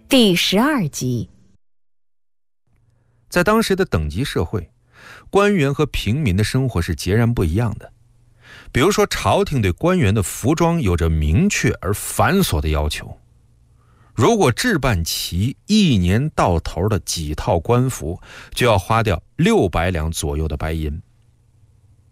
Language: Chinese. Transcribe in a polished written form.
第12集。 在当时的等级社会，官员和平民的生活是截然不一样的。比如说，朝廷对官员的服装有着明确而繁琐的要求。如果置办齐1年到头的几套官服，就要花掉600两左右的白银。